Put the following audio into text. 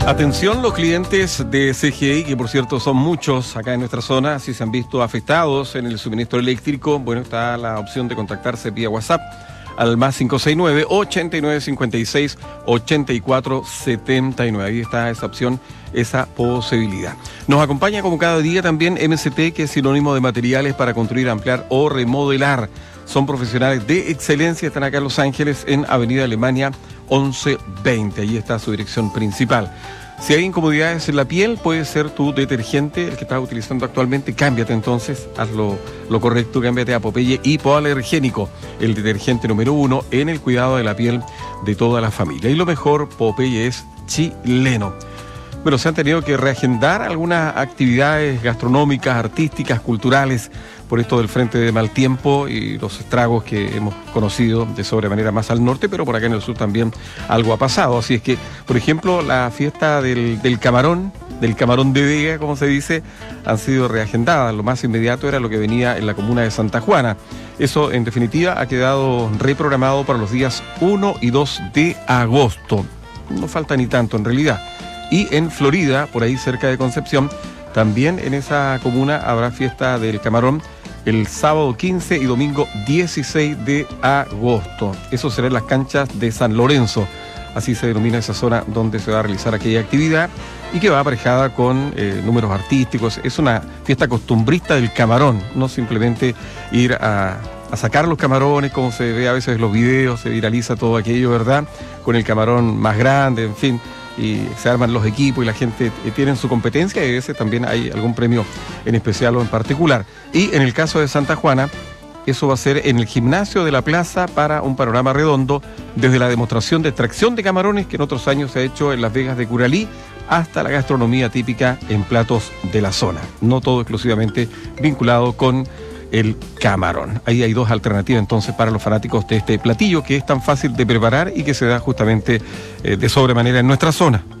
Atención los clientes de CGI, que por cierto son muchos acá en nuestra zona, si se han visto afectados en el suministro eléctrico, bueno, está la opción de contactarse vía WhatsApp al más 569-8956-8479. Ahí está esa opción, esa posibilidad. Nos acompaña como cada día también MCT, que es sinónimo de materiales para construir, ampliar o remodelar. Son profesionales de excelencia, están acá en Los Ángeles, en Avenida Alemania 1120. Ahí está su dirección principal. Si hay incomodidades en la piel, puede ser tu detergente, el que estás utilizando actualmente. Cámbiate entonces, haz lo correcto, cámbiate a Popeye Hipoalergénico, el detergente número 1 en el cuidado de la piel de toda la familia. Y lo mejor, Popeye es chileno. Bueno, se han tenido que reagendar algunas actividades gastronómicas, artísticas, culturales, por esto del frente de mal tiempo y los estragos que hemos conocido de sobremanera más al norte, pero por acá en el sur también algo ha pasado. Así es que, por ejemplo, la fiesta del camarón de Vega, como se dice, han sido reagendadas. Lo más inmediato era lo que venía en la comuna de Santa Juana. Eso, en definitiva, ha quedado reprogramado para los días 1 y 2 de agosto. No falta ni tanto, en realidad. Y en Florida, por ahí cerca de Concepción, también en esa comuna habrá fiesta del camarón el sábado 15 y domingo 16 de agosto. Eso será en las canchas de San Lorenzo. Así se denomina esa zona donde se va a realizar aquella actividad y que va aparejada con números artísticos. Es una fiesta costumbrista del camarón, no simplemente ir a sacar los camarones, como se ve a veces en los videos, se viraliza todo aquello, ¿verdad? Con el camarón más grande, en fin, y se arman los equipos y la gente tiene su competencia y a veces también hay algún premio en especial o en particular. Y en el caso de Santa Juana, eso va a ser en el gimnasio de la plaza para un panorama redondo, desde la demostración de extracción de camarones que en otros años se ha hecho en Las Vegas de Curalí, hasta la gastronomía típica en platos de la zona. No todo exclusivamente vinculado con el camarón. Ahí hay dos alternativas entonces para los fanáticos de este platillo que es tan fácil de preparar y que se da justamente de sobremanera en nuestra zona.